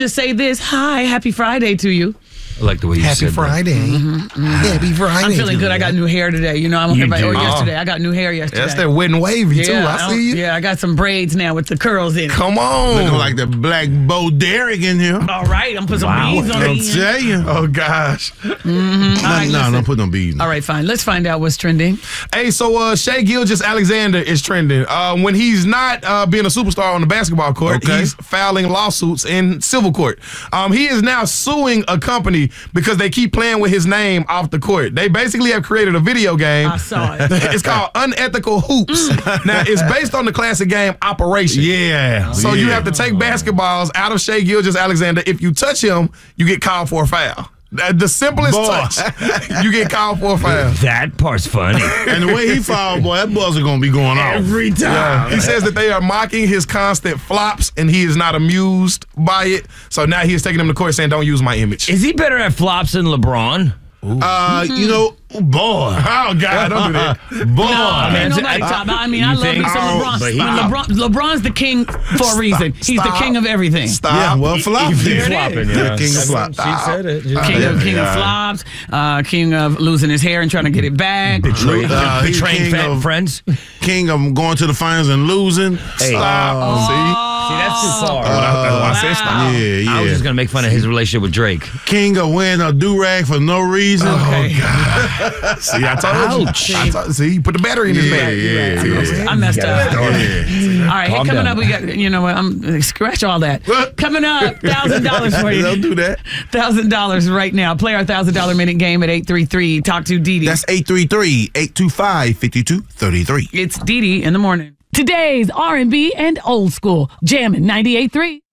Just say this. Hi, happy Friday to you. I like the way you Happy said Friday. Happy Friday. I'm feeling good. I got new hair today. You know, I want everybody. Or yesterday. I got new hair yesterday. That's that wet and wavy, too. I see you. Yeah, I got some braids now with the curls in it. Come on. Looking like the black Bo Derek in here. All right, I'm putting some beads on I'll it. tell you. Oh, gosh. No, don't put no beads. All right, fine. Let's find out what's trending. Hey, so Shai Gilgeous-Alexander is trending. When he's not being a superstar on the basketball court, he's filing lawsuits in civil court. He is now suing a company because they keep playing with his name off the court. They basically have created a video game. I saw it. It's called Unethical Hoops. Now, it's based on the classic game Operation. Yeah. So you have to take basketballs out of Shai Gilgeous-Alexander. If you touch him, you get called for a foul. The simplest touch, you get called for a foul. That part's funny. And the way he fouled, boy, that buzzer going to be going off. Every time. Yeah. He says that they are mocking his constant flops, and he is not amused by it. So now he is taking them to court saying, don't use my image. Is he better at flops than LeBron? You know, boy. Oh, God, don't do that. Boy. Ain't nobody talking about. I mean, I love me some LeBron. But he- LeBron's the king for a reason. He's the king of everything. Stop. Yeah, well, flop. He's flopping, yeah. King of flop. She said it. King of flops, king of losing his hair and trying to get it back. Betraying he's king of- friends. King of going to the finals and losing. Stop. See, that's too far. I said stop. Yeah. I was just going to make fun of his relationship with Drake. King of wearing a do-rag for no reason. Okay. See, I told you. See, you put the battery in his bag. Yeah. I messed up. Yeah. All right, hey, Calm coming down. up, we got, you know what, I'm scratch all that. Coming up, $1,000 for you. Don't do that. $1,000 right now. Play our $1,000 minute game at 833. Talk to Dee Dee. That's 833-825-5233. It's Dee Dee in the morning. Today's R&B and old school. Jammin' 98.3.